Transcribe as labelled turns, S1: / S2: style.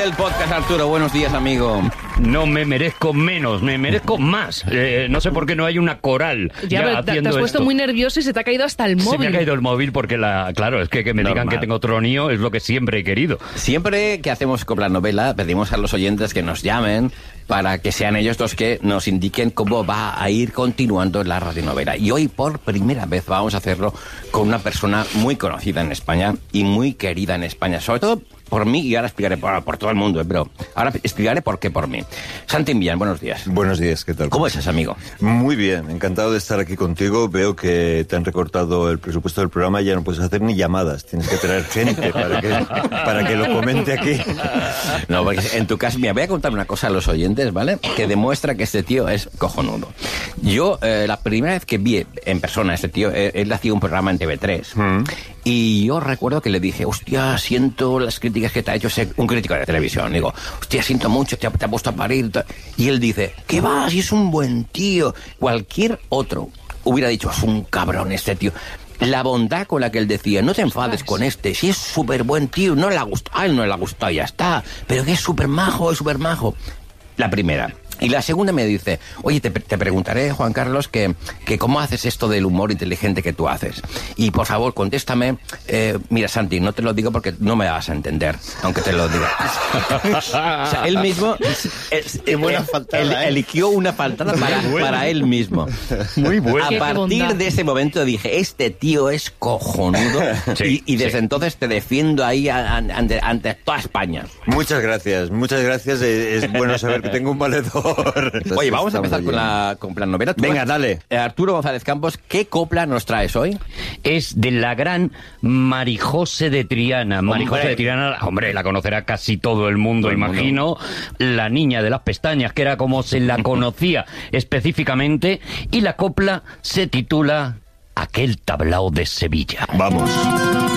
S1: del podcast, Arturo. Buenos días, amigo.
S2: No me merezco menos, me merezco más. No sé por qué no hay una coral.
S3: Ya te has puesto muy nervioso y se te ha caído hasta el móvil.
S2: Se me ha caído el móvil porque, claro, es que me digan que tengo tronío es lo que siempre he querido.
S1: Siempre que hacemos Copla Novela, pedimos a los oyentes que nos llamen para que sean ellos los que nos indiquen cómo va a ir continuando la radionovela. Y hoy, por primera vez, vamos a hacerlo con una persona muy conocida en España y muy querida en España, sobre todo por mí, y ahora explicaré por todo el mundo, pero ahora explicaré por qué por mí. Santi Millán, buenos días.
S4: Buenos días, ¿qué tal?
S1: ¿Cómo estás, amigo?
S4: Muy bien, encantado de estar aquí contigo. Veo que te han recortado el presupuesto del programa y ya no puedes hacer ni llamadas. Tienes que traer gente para que lo comente aquí.
S1: No, porque en tu caso, mira, voy a contar una cosa a los oyentes, ¿vale? Que demuestra que este tío es cojonudo. Yo, la primera vez que vi en persona a este tío, él hacía un programa en TV3. Y yo recuerdo que le dije, hostia, siento las críticas que te ha hecho un crítico de televisión. Digo, hostia, siento mucho, te ha puesto a parir. Y él dice, ¿qué va? Si es un buen tío. Cualquier otro hubiera dicho, es un cabrón este tío. La bondad con la que él decía, no te enfades con este, si es súper buen tío, no le ha gustado, a él no le ha gustado y ya está. Pero que es súper majo, es súper majo. La primera. Y la segunda me dice, oye, te preguntaré, Juan Carlos, que cómo haces esto del humor inteligente que tú haces. Y por favor, contéstame, mira, Santi, no te lo digo porque no me vas a entender, aunque te lo diga. O sea, él mismo eligió una faltada para él mismo.
S2: Muy bueno.
S1: A partir de ese momento dije, este tío es cojonudo, sí, y desde entonces te defiendo ahí ante toda España.
S4: Muchas gracias. Es bueno saber que tengo un valedor.
S1: Oye, vamos a empezar con la novela.
S4: Venga, dale.
S1: Arturo González Campos, ¿qué copla nos traes hoy?
S2: Es de la gran Marijose de Triana. Marijose de Triana, hombre, la conocerá casi todo el mundo, imagino. La niña de las pestañas, que era como se la conocía específicamente. Y la copla se titula Aquel tablao de Sevilla.
S4: Vamos.